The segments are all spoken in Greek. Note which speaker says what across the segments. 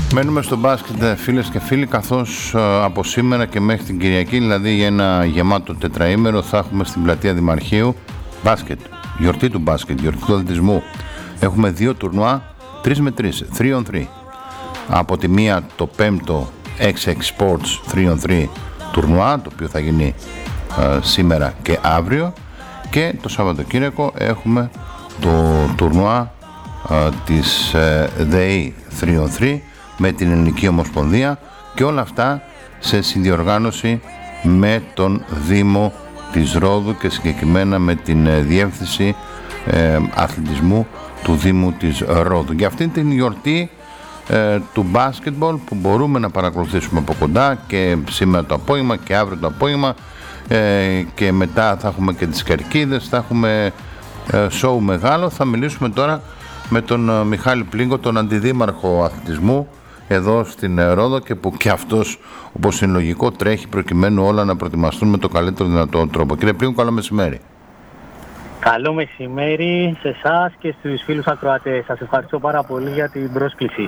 Speaker 1: Μένουμε στο μπάσκετ, φίλες και φίλοι, καθώς από σήμερα και μέχρι την Κυριακή, δηλαδή για ένα γεμάτο τετραήμερο, θα έχουμε στην πλατεία Δημαρχείου μπάσκετ, γιορτή του μπάσκετ, γιορτή του αθλητισμού. Έχουμε δύο τουρνουά, 3x3, 3on3. Από τη μία το 5ο XX Sports 3on3 τουρνουά, το οποίο θα γίνει σήμερα και αύριο, και το Σαββατοκύριακο έχουμε το τουρνουά της ΔΕΗ 3on3 με την Ελληνική Ομοσπονδία, και όλα αυτά σε συνδιοργάνωση με τον Δήμο της Ρόδου και συγκεκριμένα με την Διεύθυνση Αθλητισμού του Δήμου της Ρόδου. Για αυτήν την γιορτή του μπάσκετμπολ που μπορούμε να παρακολουθήσουμε από κοντά και σήμερα το απόγευμα και αύριο το απόγευμα, και μετά θα έχουμε και τις Κερκίδες, θα έχουμε σοου μεγάλο. Θα μιλήσουμε τώρα με τον Μιχάλη Πλίγκο, τον Αντιδήμαρχο Αθλητισμού εδώ στην Ρόδο, και που και αυτός, όπως είναι λογικό, τρέχει προκειμένου όλα να προετοιμαστούν με το καλύτερο δυνατό τρόπο. Κύριε Πλίγκο, καλό μεσημέρι. Καλό
Speaker 2: μεσημέρι σε εσάς και στους φίλους ακροατές. Σας ευχαριστώ πάρα πολύ για την πρόσκληση.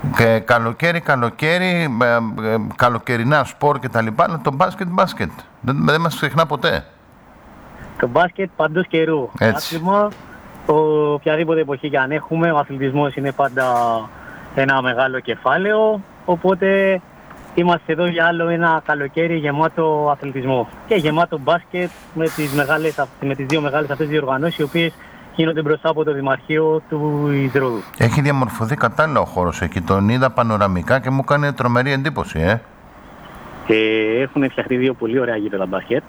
Speaker 1: Καλοκαιρινά σπορ και τα λοιπά, αλλά το μπάσκετ δεν μας ξεχνά ποτέ.
Speaker 2: Το μπάσκετ παντός καιρού. Άθλημα, οποιαδήποτε εποχή και αν έχουμε, ο αθλητισμός είναι πάντα ένα μεγάλο κεφάλαιο, οπότε είμαστε εδώ για άλλο ένα καλοκαίρι γεμάτο αθλητισμό και γεμάτο μπάσκετ με τις δύο μεγάλες αυτές διοργανώσεις, οι οποίες γίνονται μπροστά από το Δημαρχείο του Ρόδου.
Speaker 1: Έχει διαμορφωθεί κατάλληλα ο χώρος εκεί, τον είδα πανοραμικά και μου έκανε τρομερή εντύπωση.
Speaker 2: Έχουν φτιαχτεί δύο πολύ ωραία γήπεδα μπάσκετ.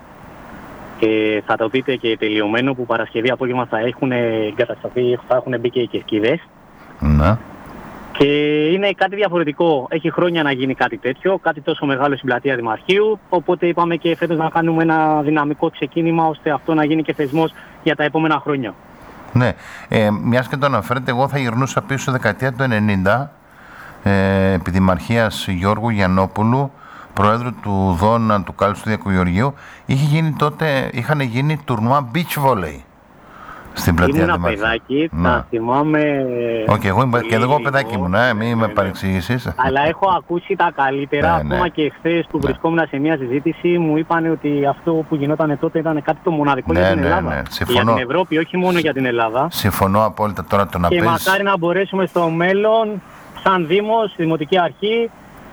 Speaker 2: Θα το δείτε και τελειωμένο, που Παρασκευή απόγευμα θα έχουν εγκατασταθεί, θα έχουν μπει και οι κερκίδες.
Speaker 1: Ναι.
Speaker 2: Και είναι κάτι διαφορετικό. Έχει χρόνια να γίνει κάτι τέτοιο, κάτι τόσο μεγάλο στην πλατεία Δημαρχείου. Οπότε είπαμε και φέτος να κάνουμε ένα δυναμικό ξεκίνημα, ώστε αυτό να γίνει και θεσμός για τα επόμενα χρόνια.
Speaker 1: Ναι. Μιας και το αναφέρετε, εγώ θα γυρνούσα πίσω δεκαετία του 90, επί Δημαρχίας Γιώργου Γιαννόπουλου, Προέδρου του Δώνα του Κάλιστου Διακογεωργίου. Είχαν γίνει τουρνουά beach volley στην πλατεία Δημαρχείου.
Speaker 2: Ήμουν παιδάκι, τα θυμάμαι.
Speaker 1: Εγώ παιδάκι ήμουν, μην με παρεξηγήσεις.
Speaker 2: Αλλά έχω ακούσει τα καλύτερα. Ακόμα και χθες που βρισκόμουν σε μια συζήτηση, μου είπαν ότι αυτό που γινόταν τότε ήταν κάτι το μοναδικό για την Ελλάδα. Για την Ευρώπη, όχι μόνο για την Ελλάδα.
Speaker 1: Συμφωνώ απόλυτα τώρα το να πεις.
Speaker 2: Και μακάρι να μπορέσουμε στο μέλλον, σαν Δήμος, Δημοτική Αρχή,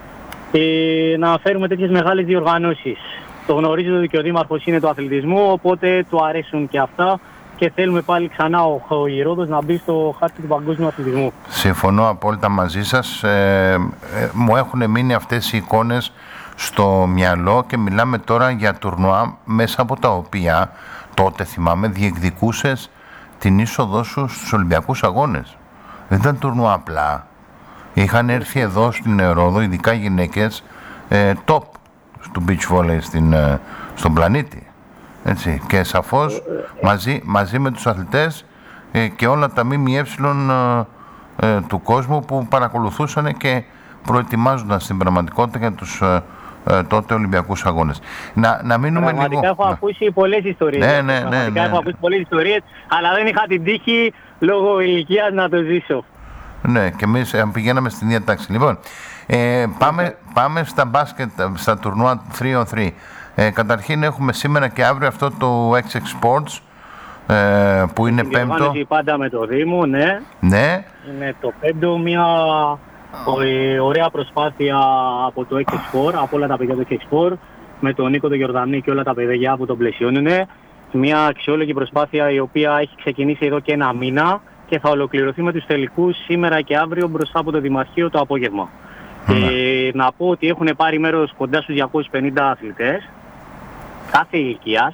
Speaker 2: να φέρουμε τέτοιες μεγάλες διοργανώσεις. Το γνωρίζετε ότι και ο Δήμαρχος είναι του αθλητισμού, οπότε του αρέσουν και αυτά. Και θέλουμε πάλι ξανά η Ρόδος να μπει στο χάρτη του παγκόσμιου αθλητισμού.
Speaker 1: Συμφωνώ απόλυτα μαζί σας. Μου έχουν μείνει αυτές οι εικόνες στο μυαλό, και μιλάμε τώρα για τουρνουά μέσα από τα οποία τότε, θυμάμαι, διεκδικούσες την είσοδό σου στους Ολυμπιακούς Αγώνες. Δεν ήταν τουρνουά απλά. Είχαν έρθει εδώ στην Ρόδο, ειδικά γυναίκες, top του beach volley στον πλανήτη. Έτσι. Και σαφώς μαζί με τους αθλητές και όλα τα ΜΜΕ του κόσμου που παρακολουθούσαν και προετοιμάζονταν στην πραγματικότητα για τους τότε Ολυμπιακούς Αγώνες. Να μείνουμε
Speaker 2: πραγματικά
Speaker 1: λίγο.
Speaker 2: Έχω ακούσει πολλές ιστορίες.
Speaker 1: Ναι.
Speaker 2: Έχω ακούσει πολλές ιστορίες, αλλά δεν είχα την τύχη λόγω ηλικίας να το ζήσω.
Speaker 1: Ναι, και εμείς πηγαίναμε στην ίδια τάξη. Λοιπόν, πάμε στα μπάσκετ, στα τουρνουά 3on3. Καταρχήν έχουμε σήμερα και αύριο αυτό το XX Sports, που είναι πέμπτο.
Speaker 2: Πάντα με το Δήμο, ναι.
Speaker 1: Ναι.
Speaker 2: Είναι το πέμπτο, μια ωραία προσπάθεια από το XX Sport, από όλα τα παιδιά του XX Sport, με τον Νίκο τον Γιορδανή και όλα τα παιδιά που τον πλαισιώνουν. Μια αξιόλογη προσπάθεια η οποία έχει ξεκινήσει εδώ και ένα μήνα και θα ολοκληρωθεί με τους τελικούς σήμερα και αύριο μπροστά από το Δημαρχείο το απόγευμα. Να πω ότι έχουν πάρει μέρος κοντά στους 250 αθλητές κάθε ηλικίας,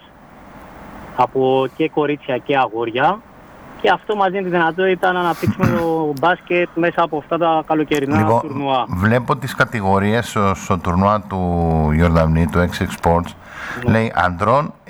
Speaker 2: από και κορίτσια και αγόρια, και αυτό μας δίνει τη δυνατότητα να αναπτύξουμε το μπάσκετ μέσα από αυτά τα καλοκαιρινά τουρνουά.
Speaker 1: Βλέπω τις κατηγορίες στο τουρνουά του Γιορδανή, του XX Sports, λέει ανδρών